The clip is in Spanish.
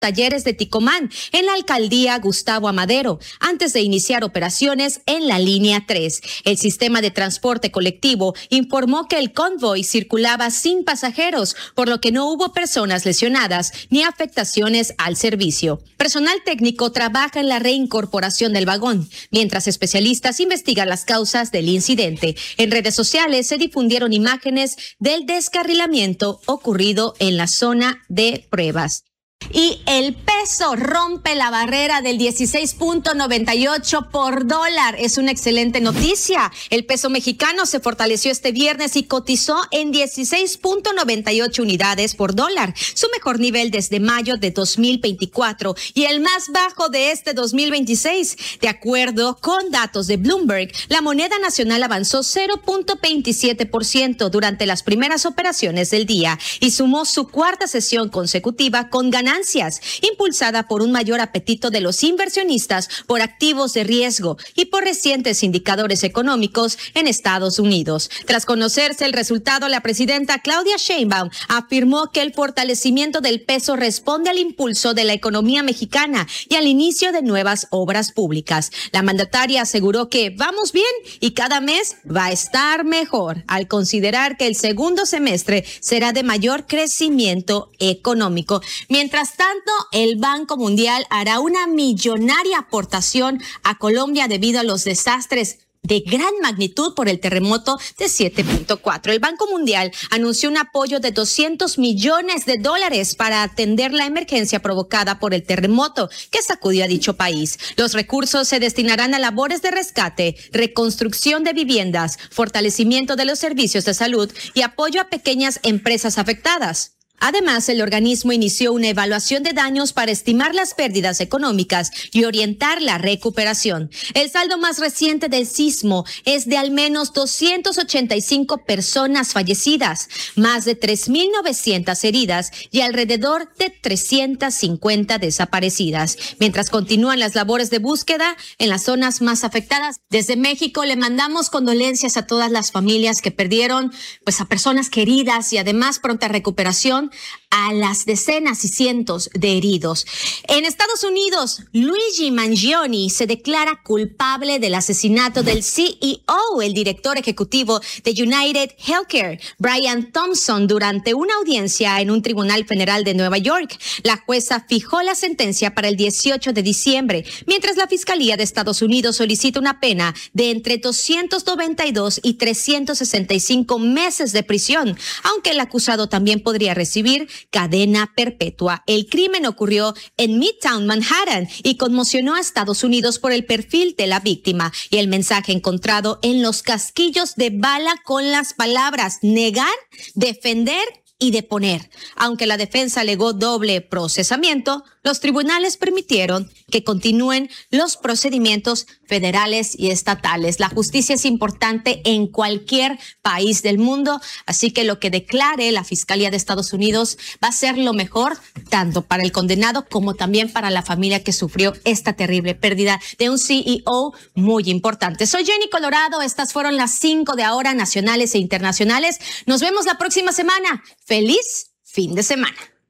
Talleres de Ticomán, en la alcaldía Gustavo Amadero, antes de iniciar operaciones en la línea 3. El sistema de transporte colectivo informó que el convoy circulaba sin pasajeros, por lo que no hubo personas lesionadas ni afectaciones al servicio. Personal técnico trabaja en la reincorporación del vagón, mientras especialistas investigan las causas del incidente. En redes sociales se difundieron imágenes del descarrilamiento ocurrido en la zona de pruebas. Y el peso rompe la barrera del 16.98 por dólar. Es una excelente noticia. El peso mexicano se fortaleció este viernes y cotizó en 16.98 unidades por dólar, su mejor nivel desde mayo de 2024 y el más bajo de este 2026. De acuerdo con datos de Bloomberg, la moneda nacional avanzó 0.27% durante las primeras operaciones del día y sumó su cuarta sesión consecutiva con ganancias, impulsada por un mayor apetito de los inversionistas por activos de riesgo y por recientes indicadores económicos en Estados Unidos. Tras conocerse el resultado, la presidenta Claudia Sheinbaum afirmó que el fortalecimiento del peso responde al impulso de la economía mexicana y al inicio de nuevas obras públicas. La mandataria aseguró que vamos bien y cada mes va a estar mejor, al considerar que el segundo semestre será de mayor crecimiento económico. Mientras tanto, el Banco Mundial hará una millonaria aportación a Colombia debido a los desastres de gran magnitud por el terremoto de 7.4. El Banco Mundial anunció un apoyo de $200 millones para atender la emergencia provocada por el terremoto que sacudió a dicho país. Los recursos se destinarán a labores de rescate, reconstrucción de viviendas, fortalecimiento de los servicios de salud y apoyo a pequeñas empresas afectadas. Además, el organismo inició una evaluación de daños para estimar las pérdidas económicas y orientar la recuperación. El saldo más reciente del sismo es de al menos 285 personas fallecidas, más de 3.900 heridas y alrededor de 350 desaparecidas. Mientras continúan las labores de búsqueda en las zonas más afectadas, desde México le mandamos condolencias a todas las familias que perdieron a personas queridas y además pronta recuperación a las decenas y cientos de heridos. En Estados Unidos, Luigi Mangione se declara culpable del asesinato del CEO, el director ejecutivo de United Healthcare, Brian Thompson, durante una audiencia en un tribunal federal de Nueva York. La jueza fijó la sentencia para el 18 de diciembre, mientras la Fiscalía de Estados Unidos solicita una pena de entre 292 y 365 meses de prisión, aunque el acusado también podría recibir cadena perpetua. El crimen ocurrió en Midtown Manhattan y conmocionó a Estados Unidos por el perfil de la víctima y el mensaje encontrado en los casquillos de bala con las palabras negar, defender y deponer. Aunque la defensa alegó doble procesamiento, los tribunales permitieron que continúen los procedimientos federales y estatales. La justicia es importante en cualquier país del mundo, así que lo que declare la Fiscalía de Estados Unidos va a ser lo mejor, tanto para el condenado como también para la familia que sufrió esta terrible pérdida de un CEO muy importante. Soy Jenny Colorado, estas fueron las 5 de ahora, nacionales e internacionales. Nos vemos la próxima semana. ¡Feliz fin de semana!